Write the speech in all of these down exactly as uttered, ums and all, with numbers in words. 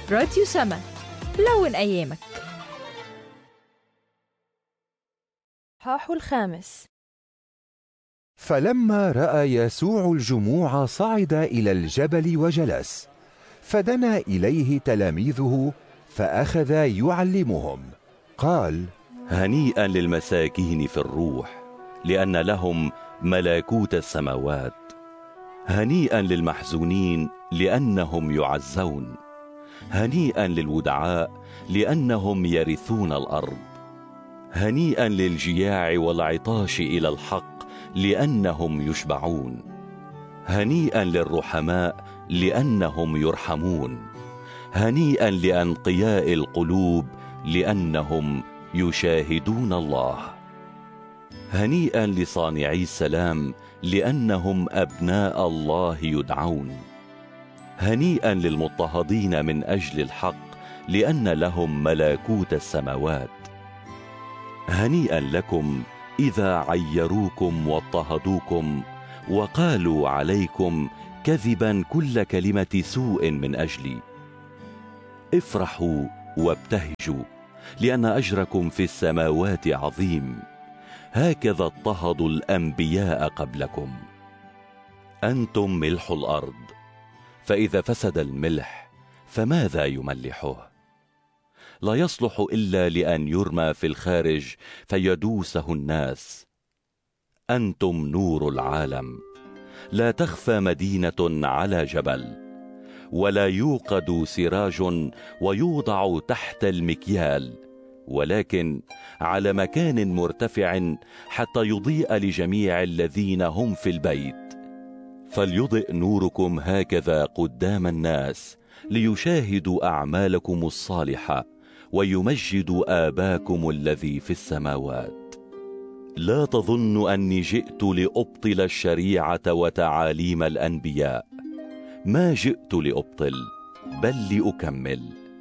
راديو سما، لون أيامك. حاح الخامس. فلما رأى يسوع الجموع صعد إلى الجبل وجلس، فدنا إليه تلاميذه فأخذ يعلمهم. قال: هنيئا للمساكين في الروح، لأن لهم ملكوت السماوات. هنيئا للمحزونين، لأنهم يعزون. هنيئا للودعاء، لأنهم يرثون الأرض. هنيئا للجياع والعطاش إلى الحق، لأنهم يشبعون. هنيئا للرحماء، لأنهم يرحمون. هنيئا لأنقياء القلوب، لأنهم يشاهدون الله. هنيئا لصانعي السلام، لأنهم أبناء الله يدعون. هنيئا للمضطهدين من أجل الحق، لأن لهم ملكوت السماوات. هنيئا لكم إذا عيروكم واضطهدوكم وقالوا عليكم كذبا كل كلمة سوء من أجلي. افرحوا وابتهجوا، لأن أجركم في السماوات عظيم، هكذا اضطهدوا الأنبياء قبلكم. أنتم ملح الأرض، فإذا فسد الملح فماذا يملحه؟ لا يصلح إلا لأن يرمى في الخارج فيدوسه الناس. أنتم نور العالم. لا تخفى مدينة على جبل، ولا يوقد سراج ويوضع تحت المكيال، ولكن على مكان مرتفع حتى يضيء لجميع الذين هم في البيت. فليضئ نوركم هكذا قدام الناس، ليشاهدوا أعمالكم الصالحة ويمجدوا آباكم الذي في السماوات. لا تظن أني جئت لأبطل الشريعة وتعاليم الأنبياء. ما جئت لأبطل، بل لأكمل.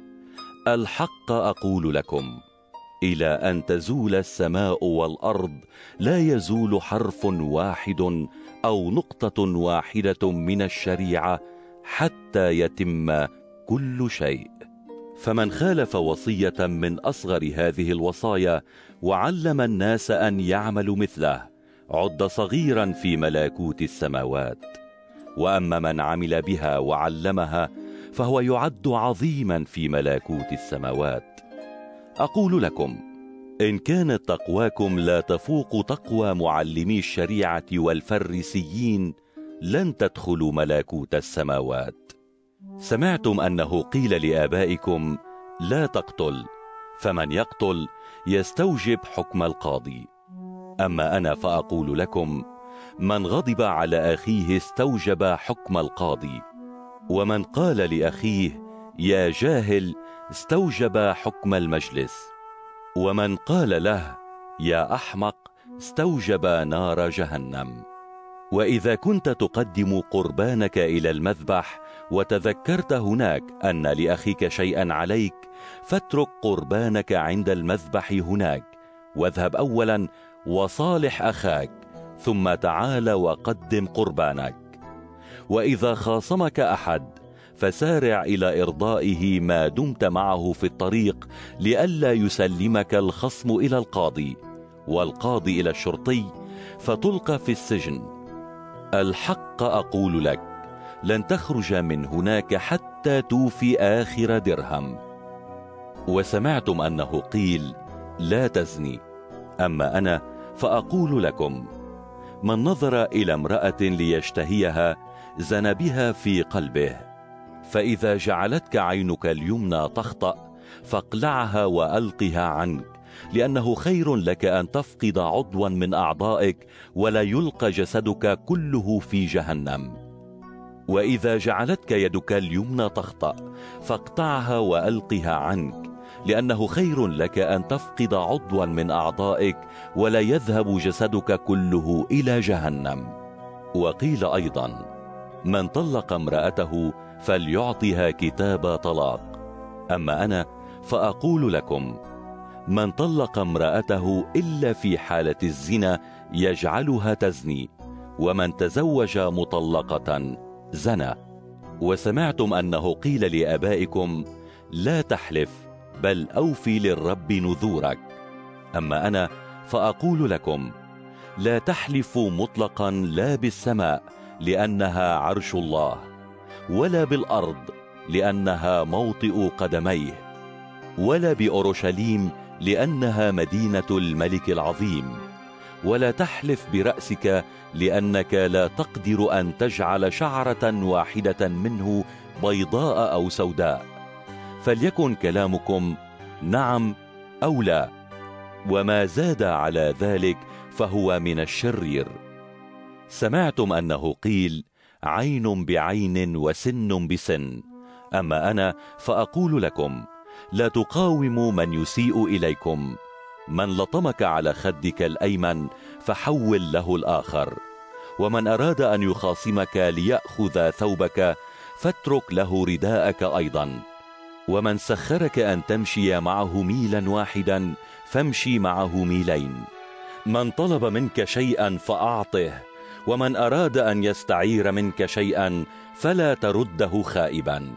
الحق أقول لكم، إلى أن تزول السماء والأرض لا يزول حرف واحد أو نقطة واحدة من الشريعة حتى يتم كل شيء. فمن خالف وصية من أصغر هذه الوصايا وعلم الناس أن يعملوا مثله عد صغيرا في ملكوت السماوات. وأما من عمل بها وعلمها فهو يعد عظيما في ملكوت السماوات. أقول لكم، إن كانت تقواكم لا تفوق تقوى معلمي الشريعة والفريسيين لن تدخلوا ملكوت السماوات. سمعتم أنه قيل لآبائكم: لا تقتل، فمن يقتل يستوجب حكم القاضي. أما أنا فأقول لكم، من غضب على أخيه استوجب حكم القاضي، ومن قال لأخيه يا جاهل استوجب حكم المجلس، ومن قال له يا أحمق استوجب نار جهنم. وإذا كنت تقدم قربانك إلى المذبح وتذكرت هناك أن لأخيك شيئا عليك، فاترك قربانك عند المذبح هناك، واذهب أولا وصالح أخاك، ثم تعال وقدم قربانك. وإذا خاصمك أحد فسارع إلى إرضائه ما دمت معه في الطريق، لئلا يسلمك الخصم إلى القاضي والقاضي إلى الشرطي فتلقى في السجن. الحق أقول لك، لن تخرج من هناك حتى توفي آخر درهم. وسمعتم أنه قيل لا تزني، أما أنا فأقول لكم، من نظر إلى امرأة ليشتهيها زنى بها في قلبه. فإذا جعلتك عينك اليمنى تخطأ فاقلعها وألقها عنك، لأنه خير لك أن تفقد عضوا من أعضائك ولا يلقى جسدك كله في جهنم. وإذا جعلتك يدك اليمنى تخطأ فاقطعها وألقها عنك، لأنه خير لك أن تفقد عضوا من أعضائك ولا يذهب جسدك كله إلى جهنم. وقيل أيضا: من طلق امرأته فليعطها كتاب طلاق. أما أنا فأقول لكم، من طلق امرأته إلا في حالة الزنا يجعلها تزني، ومن تزوج مطلقة زنى. وسمعتم أنه قيل لآبائكم: لا تحلف، بل أوفي للرب نذورك. أما أنا فأقول لكم: لا تحلفوا مطلقا، لا بالسماء لأنها عرش الله، ولا بالأرض لأنها موطئ قدميه، ولا بأورشليم لأنها مدينة الملك العظيم، ولا تحلف برأسك لأنك لا تقدر أن تجعل شعرة واحدة منه بيضاء أو سوداء. فليكن كلامكم نعم أو لا، وما زاد على ذلك فهو من الشرير. سمعتم أنه قيل: عين بعين وسن بسن. أما أنا فأقول لكم: لا تقاوموا من يسيء إليكم. من لطمك على خدك الأيمن فحول له الآخر، ومن أراد أن يخاصمك ليأخذ ثوبك فاترك له رداءك أيضا. ومن سخرك أن تمشي معه ميلا واحدا فامشي معه ميلين. من طلب منك شيئا فأعطه، ومن أراد أن يستعير منك شيئا فلا ترده خائبا.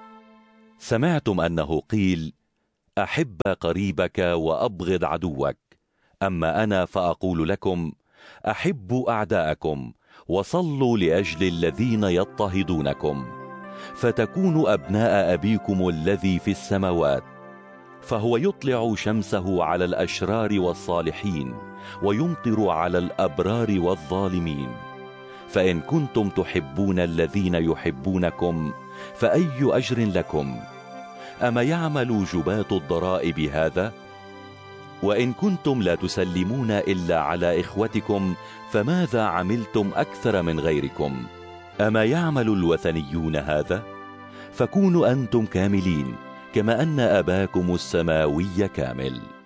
سمعتم أنه قيل: أحب قريبك وأبغض عدوك. أما أنا فأقول لكم: أحبوا أعداءكم، وصلوا لأجل الذين يضطهدونكم، فتكونوا أبناء أبيكم الذي في السماوات. فهو يطلع شمسه على الأشرار والصالحين، ويمطر على الأبرار والظالمين. فإن كنتم تحبون الذين يحبونكم فأي أجر لكم؟ أما يعمل جباة الضرائب هذا؟ وإن كنتم لا تسلمون إلا على إخوتكم فماذا عملتم أكثر من غيركم؟ أما يعمل الوثنيون هذا؟ فكونوا أنتم كاملين كما أن أباكم السماوي كامل.